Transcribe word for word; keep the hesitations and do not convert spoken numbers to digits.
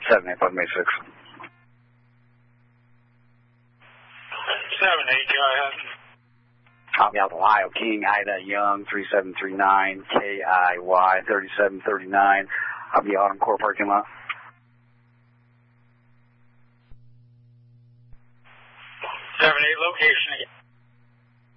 seven eight, May six. seven eight, go ahead. Copy out Ohio, King, Ida, Young, three seven three nine, K I Y, thirty-seven thirty-nine. I'll be out in Core parking lot. seven eight, location again.